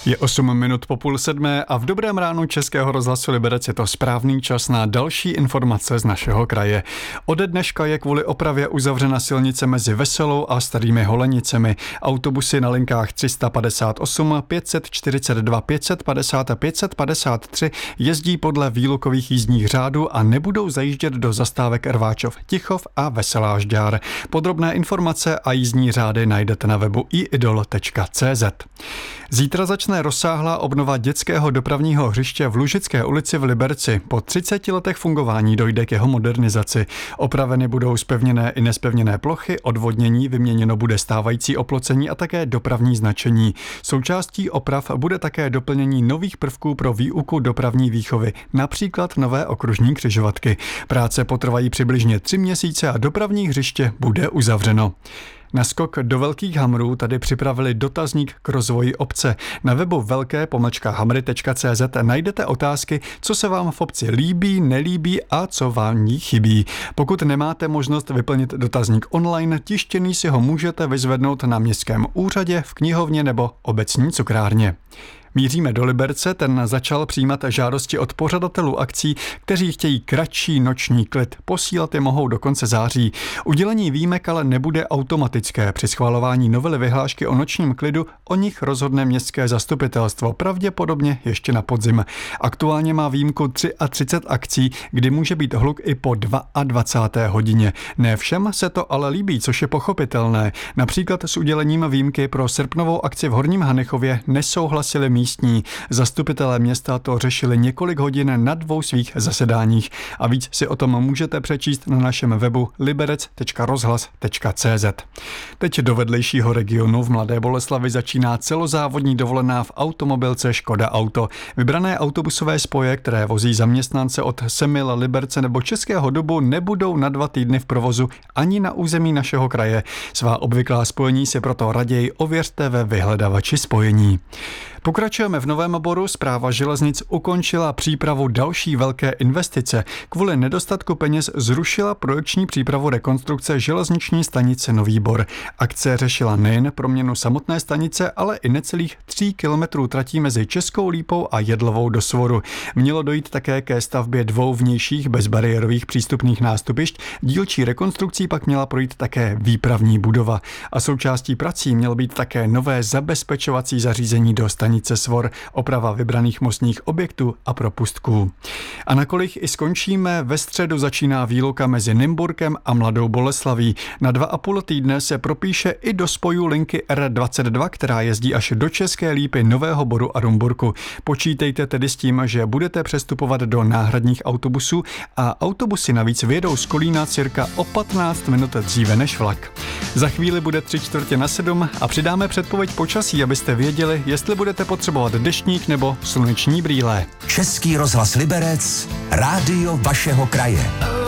Je 8 minut po 6:30 a v dobrém ránu Českého rozhlasu Liberec je to správný čas na další informace z našeho kraje. Ode dneška je kvůli opravě uzavřena silnice mezi Veselou a Starými Holenicemi. Autobusy na linkách 358, 542, 550 a 553 jezdí podle výlukových jízdních řádů a nebudou zajíždět do zastávek Rváčov, Tichov a Veselá Žďár. Podrobné informace a jízdní řády najdete na webu iidol.cz. Zítra začne rozsáhlá obnova dětského dopravního hřiště v Lužické ulici v Liberci. Po 30 letech fungování dojde k jeho modernizaci. Opraveny budou zpevněné i nespevněné plochy, odvodnění, vyměněno bude stávající oplocení a také dopravní značení. Součástí oprav bude také doplnění nových prvků pro výuku dopravní výchovy, například nové okružní křižovatky. Práce potrvají přibližně 3 měsíce a dopravní hřiště bude uzavřeno. Na skok do velkých hamrů tady připravili dotazník k rozvoji obce. Na webu velké-hamry.cz najdete otázky, co se vám v obci líbí, nelíbí a co vám ní chybí. Pokud nemáte možnost vyplnit dotazník online, tištěný si ho můžete vyzvednout na městském úřadě, v knihovně nebo obecní cukrárně. Míříme do Liberce, ten začal přijímat žádosti od pořadatelů akcí, kteří chtějí kratší noční klid. Posílat je mohou do konce září. Udělení výjimek ale nebude automatické. Při schvalování novely vyhlášky o nočním klidu o nich rozhodne městské zastupitelstvo, pravděpodobně ještě na podzim. Aktuálně má výjimku 33 akcí, kdy může být hluk i po 22. hodině. Ne všem se to ale líbí, což je pochopitelné. Například s udělením výjimky pro srpnovou akci v Horním Hanechově nesouhlasili místní. Zastupitelé města to řešili několik hodin na 2 svých zasedáních. A víc si o tom můžete přečíst na našem webu liberec.rozhlas.cz. Teď do vedlejšího regionu v Mladé Boleslavi začíná celozávodní dovolená v automobilce Škoda Auto. Vybrané autobusové spoje, které vozí zaměstnance od Semil, Liberce nebo Českého Dobu, nebudou na 2 týdny v provozu ani na území našeho kraje. Svá obvyklá spojení si proto raději ověřte ve vyhledávači spojení. Pokračujeme v novém oboru. Správa železnic ukončila přípravu další velké investice. Kvůli nedostatku peněz zrušila projekční přípravu rekonstrukce železniční stanice Nový Bor. Akce řešila nejen proměnu samotné stanice, ale i necelých 3 kilometrů tratí mezi Českou Lípou a Jedlovou do Svoru. Mělo dojít také ke stavbě 2 vnějších bezbariérových přístupných nástupišť. Dílčí rekonstrukcí pak měla projít také výpravní budova. A součástí prací mělo být také nové zabezpečovací zařízení do stanice Svor, oprava vybraných mostních objektů a propustků. A na kolích i skončíme. Ve středu začíná výluka mezi Nymburkem a Mladou Boleslaví. Na 2,5 týdne se propíše i do spojů linky R22, která jezdí až do České Lípy, Nového Boru a Rumburku. Počítejte tedy s tím, že budete přestupovat do náhradních autobusů a autobusy navíc vyjedou z Kolína cirka o 15 minut dříve než vlak. Za chvíli bude 6:45 a přidáme předpověď počasí, abyste věděli, jestli budete potřebovat deštník nebo sluneční brýle. Český rozhlas Liberec, rádio vašeho kraje.